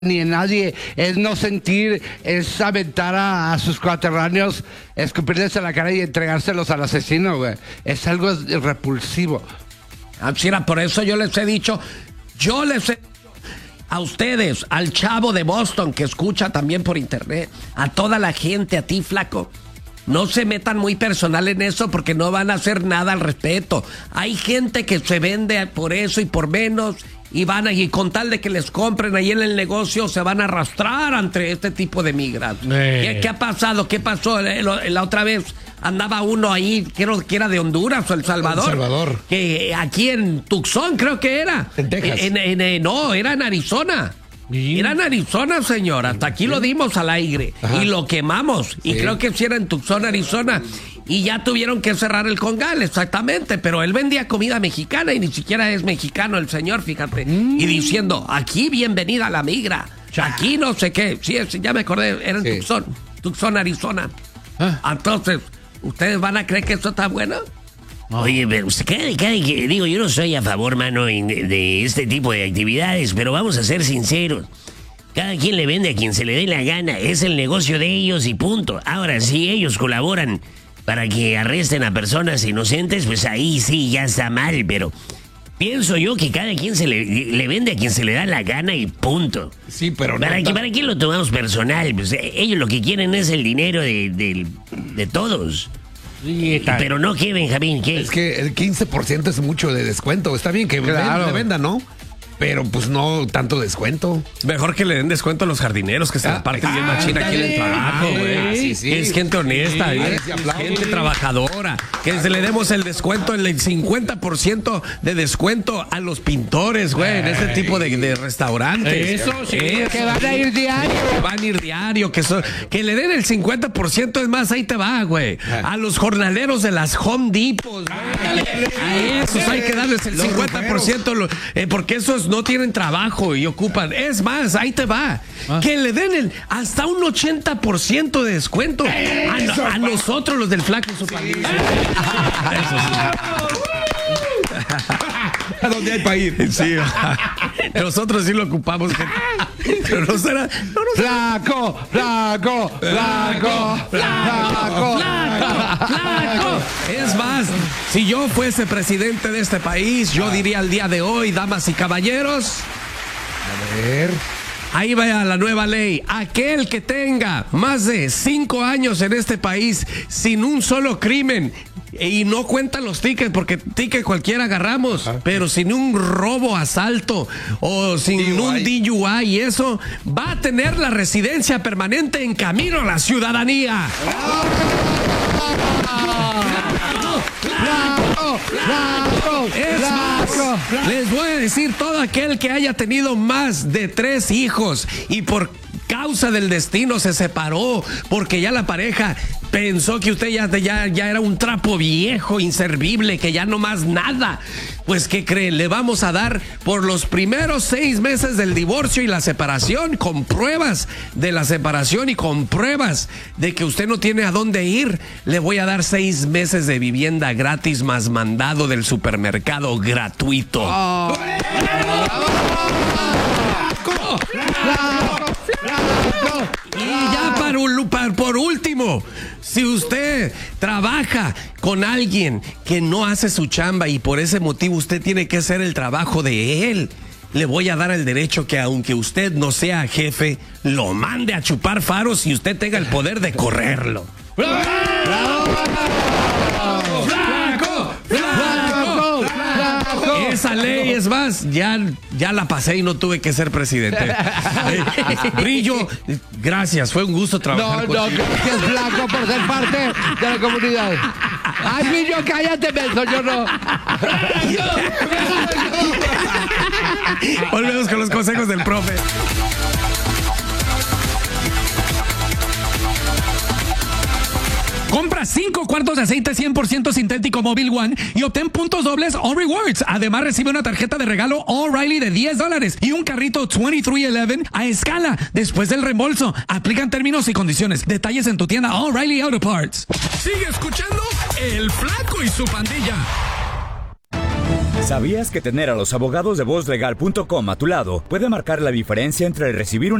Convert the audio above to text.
ni en nadie, es no sentir, es aventar a sus coterráneos, escupirles a la cara y entregárselos al asesino, güey. Es algo repulsivo. Mira, por eso yo les he dicho a ustedes, al chavo de Boston que escucha también por internet, a toda la gente, a ti, flaco, no se metan muy personal en eso porque no van a hacer nada al respecto. Hay gente que se vende por eso y por menos y con tal de que les compren ahí en el negocio se van a arrastrar ante este tipo de migrantes. ¿Qué ha pasado? ¿Qué pasó? La otra vez andaba uno ahí, creo que era de Honduras o El Salvador. Que aquí en Tucson creo que era. En Texas. No, era en Arizona. Era en Arizona, señor. Hasta aquí lo dimos al aire. Ajá. Y lo quemamos. Y creo que sí era en Tucson, Arizona. Y ya tuvieron que cerrar el congal, exactamente. Pero él vendía comida mexicana y ni siquiera es mexicano el señor, fíjate. Y diciendo, aquí bienvenida a la migra. Aquí no sé qué. Sí, ya me acordé. Era en Tucson, Arizona. Entonces, ¿ustedes van a creer que esto está bueno? Oye, pero digo, yo no soy a favor, mano, de este tipo de actividades, pero vamos a ser sinceros. Cada quien le vende a quien se le dé la gana, es el negocio de ellos y punto. Ahora, si ellos colaboran para que arresten a personas inocentes, pues ahí sí, ya está mal, pero pienso yo que cada quien le vende a quien se le da la gana y punto. Sí, pero no. ¿Para qué lo tomamos personal? Pues ellos lo que quieren es el dinero de todos. Sí, pero no, ¿qué, Benjamín? ¿Qué? Es que el 15% es mucho de descuento. Está bien que le vendan, ¿no? Pero pues no tanto descuento. Mejor que le den descuento a los jardineros que se la parten bien machina aquí en el trabajo, güey. Sí. Es gente honesta, es gente trabajadora. Que se le demos el descuento, el 50% de descuento a los pintores, güey, en este tipo de restaurantes. Eso sí, que van a ir diario. Van a ir diario, que le den el 50%, es más, ahí te va, güey. A los jornaleros de las Home Depots, güey. A esos hay que darles el 50%, porque esos no tienen trabajo y ocupan. Es más, ahí te va. Que le den hasta un 80% de descuento a nosotros, los del Flaco y su familia. ¿A dónde hay para ir? Sí. Nosotros sí lo ocupamos. Pero no será. Flaco. Es más, si yo fuese presidente de este país, yo diría al día de hoy, damas y caballeros. A ver. Ahí va la nueva ley. Aquel que tenga más de 5 años en este país sin un solo crimen, y no cuentan los tickets, porque ticket cualquiera agarramos, pero sin un robo, asalto o sin un DUI y eso, va a tener la residencia permanente en camino a la ciudadanía. Es más, les voy a decir, todo aquel que haya tenido más de 3 hijos y por causa del destino se separó porque ya la pareja pensó que usted ya era un trapo viejo, inservible, que ya no más nada. Pues, ¿qué creen? Le vamos a dar por los primeros 6 meses del divorcio y la separación, con pruebas de la separación y con pruebas de que usted no tiene a dónde ir. Le voy a dar 6 meses de vivienda gratis más mandado del supermercado gratuito. Y ya por último, si usted trabaja con alguien que no hace su chamba y por ese motivo usted tiene que hacer el trabajo de él, le voy a dar el derecho que aunque usted no sea jefe, lo mande a chupar faros y usted tenga el poder de correrlo. Esa ley, es más, ya la pasé y no tuve que ser presidente. Brillo, gracias, fue un gusto trabajar contigo. Gracias, Flaco, por ser parte de la comunidad. Ay, Brillo, cállate, menso, yo no. Volvemos con los consejos del profe. Compra 5 cuartos de aceite 100% sintético Mobil One y obtén puntos dobles All Rewards. Además, recibe una tarjeta de regalo O'Reilly de $10 y un carrito 2311 a escala después del reembolso. Aplican términos y condiciones. Detalles en tu tienda O'Reilly Auto Parts. Sigue escuchando El Flaco y su pandilla. ¿Sabías que tener a los abogados de VozLegal.com a tu lado puede marcar la diferencia entre recibir una